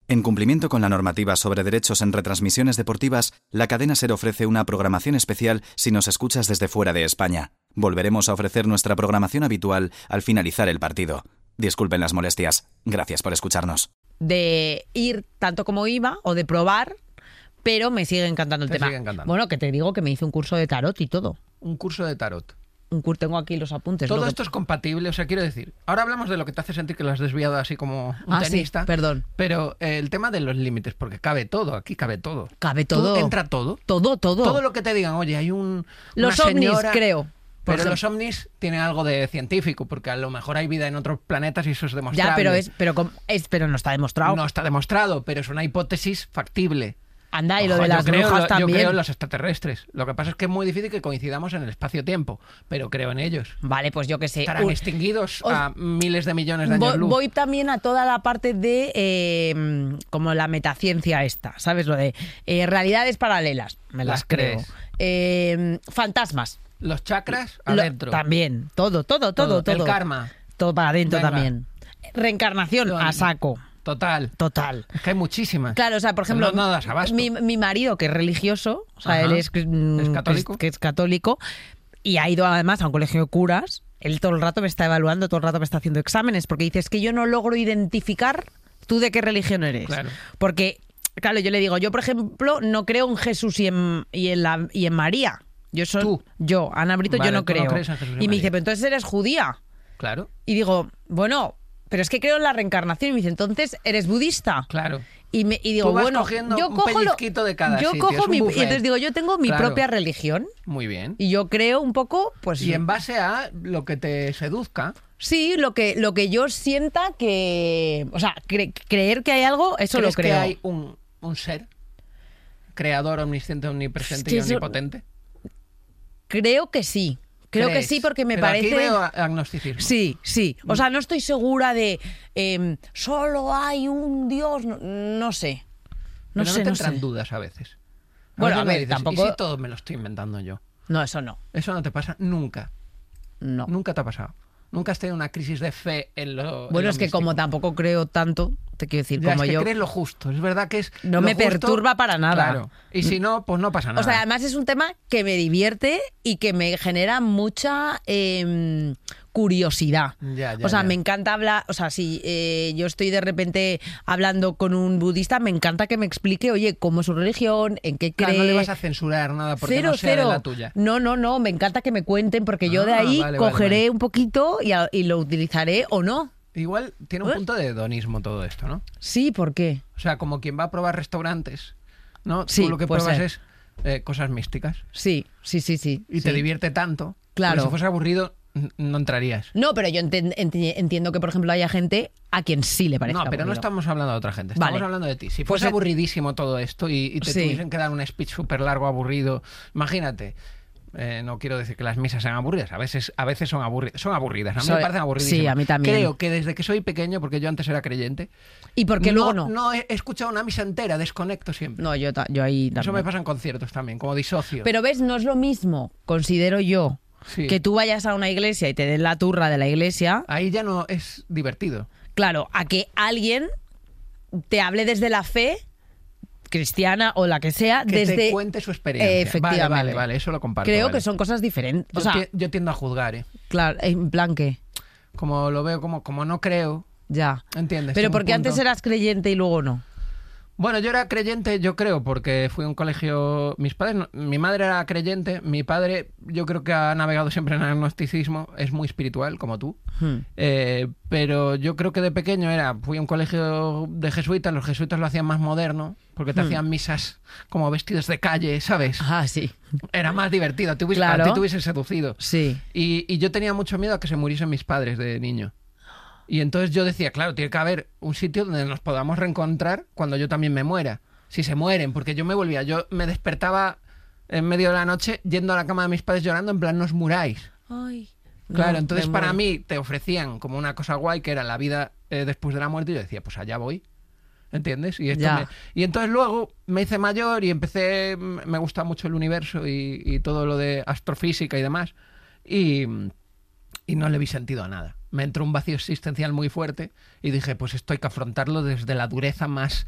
En cumplimiento con la normativa sobre derechos en retransmisiones deportivas, la cadena SER ofrece una programación especial si nos escuchas desde fuera de España. Volveremos a ofrecer nuestra programación habitual al finalizar el partido. Disculpen las molestias. Gracias por escucharnos. De ir tanto como iba o de probar, pero me sigue encantando el tema. Sigue encantando. Bueno, que te digo que me hice un curso de tarot y todo. Un curso de tarot. Tengo aquí los apuntes. Todo esto es compatible, o sea, quiero decir, ahora hablamos de lo que te hace sentir que lo has desviado así como un tenista. Sí, perdón. Pero el tema de los límites, porque cabe todo, aquí cabe todo. Cabe todo. ¿Entra todo? Todo. Todo lo que te digan, oye, hay los una ovnis, señora... creo. Pero los ovnis tienen algo de científico, porque a lo mejor hay vida en otros planetas y eso es demostrable. Ya, pero no está demostrado. No está demostrado, pero es una hipótesis factible. Anda, y lo de las brujas también. Yo creo en los extraterrestres. Lo que pasa es que es muy difícil que coincidamos en el espacio-tiempo, pero creo en ellos. Vale, pues yo qué sé. Estarán extinguidos a miles de millones de años luz. Voy también a toda la parte de como la metaciencia esta, ¿sabes? Lo de realidades paralelas. Me las creo. Fantasmas. Los chakras adentro. También. Todo. El karma. Todo para adentro. Venga. También. Reencarnación a saco. Total. Es que hay muchísimas. Claro, o sea, por ejemplo, no das abasto. Mi marido, que es religioso, o sea, Ajá. él es católico. Que es católico, y ha ido además a un colegio de curas. Él todo el rato me está evaluando, todo el rato me está haciendo exámenes, porque dice, es que yo no logro identificar tú de qué religión eres. Claro. Porque, claro, yo le digo, yo por ejemplo no creo en Jesús y en María. Yo, Ana Brito, vale, yo no creo. No crees en Jesús y me María. dice, pero entonces eres judía. Claro. Y digo, bueno, pero es que creo en la reencarnación. Y me dice, entonces eres budista. Claro. Y digo, Tú vas bueno, cogiendo yo un cojo pellizquito de cada yo sitio, cojo es un y buffet. entonces digo, yo tengo mi Claro. propia religión. Muy bien. Y yo creo un poco, pues Y en base a lo que te seduzca. sí, lo que yo sienta que, o sea, creer que hay algo, eso lo ¿Crees creo. que hay un ser creador, omnisciente, omnipresente Es que y eso- omnipotente? Creo que sí. Creo que ¿Crees? sí, porque me Pero parece. Aquí veo agnosticismo. Sí. O sea, no estoy segura de solo hay un Dios. No sé. No Pero sé, no te no entran sé. dudas a veces. Bueno, veces a me ver, dices, tampoco. ¿y si todo me lo estoy inventando yo? No, eso no. Eso no te pasa nunca. No. Nunca te ha pasado. Nunca has tenido una crisis de fe en lo. Bueno, en lo es que como místico. tampoco creo tanto, te quiero decir, Ya, como es que yo. crees lo justo. Es verdad que es. No lo me justo, perturba para nada. Claro. Y si no, pues no pasa nada. O sea, además es un tema que me divierte y que me genera mucha curiosidad. Ya, O sea, ya. me encanta hablar, o sea, si yo estoy de repente hablando con un budista, me encanta que me explique, oye, cómo es su religión, en qué cree. Claro, no le vas a censurar nada porque no sea de la tuya. No, me encanta que me cuenten porque yo de ahí vale, cogeré vale. un poquito y lo utilizaré o no. Igual tiene un punto de hedonismo todo esto, ¿no? Sí, ¿por qué? O sea, como quien va a probar restaurantes, ¿no? Sí, Tú lo que puede pruebas ser. es cosas místicas. Sí. Y Sí. te divierte tanto. Claro. Que si fuese aburrido, no entrarías. No, pero yo entiendo que, por ejemplo, haya gente a quien sí le parezca No, pero no aburrido. estamos hablando de otra gente. Estamos Vale. hablando de ti. Si Pues fuese aburridísimo todo esto y te Sí. tuviesen que dar un speech súper largo, aburrido, imagínate. No quiero decir que las misas sean aburridas, a veces son aburridas. Son aburridas, a mí me parecen aburridísimas. Sí, a mí también. Creo que desde que soy pequeño, porque yo antes era creyente, ¿Y por qué luego no? No he escuchado una misa entera, desconecto siempre. No, yo ahí también. Eso me pasa en conciertos también, como disocio. Pero ves, no es lo mismo, considero yo, Sí. que tú vayas a una iglesia y te den la turra de la iglesia, Ahí ya no es divertido. claro, a que alguien te hable desde la fe cristiana o la que sea, Que desde... te cuente su experiencia. Efectivamente. Vale, eso lo comparto. Creo vale. que son cosas diferentes. O Yo, sea, yo tiendo a juzgar, ¿eh? claro, en plan que... Como lo veo, como no creo, Ya. ¿entiendes? Pero Tengo un porque antes punto. eras creyente y luego no. Bueno, yo era creyente, yo creo, porque fui a un colegio... Mi madre era creyente, mi padre yo creo que ha navegado siempre en el agnosticismo, es muy espiritual, como tú. Pero yo creo que de pequeño fui a un colegio de jesuitas, los jesuitas lo hacían más moderno, porque te hacían misas como vestidos de calle, ¿sabes? Ah, sí. Era más divertido, Claro. a ti te hubiesen seducido. Sí. Y yo tenía mucho miedo a que se muriesen mis padres de niño. Y entonces yo decía, claro, tiene que haber un sitio donde nos podamos reencontrar cuando yo también me muera. Si se mueren, porque yo me despertaba en medio de la noche yendo a la cama de mis padres llorando en plan, no os muráis. Ay. Claro, No, entonces me para muero. mí te ofrecían como una cosa guay que era la vida después de la muerte y yo decía, pues allá voy. ¿Entiendes? Y, Ya. y entonces luego me hice mayor y me gusta mucho el universo y todo lo de astrofísica y demás. Y no le vi sentido a nada. Me entró un vacío existencial muy fuerte y dije, pues esto hay que afrontarlo desde la dureza más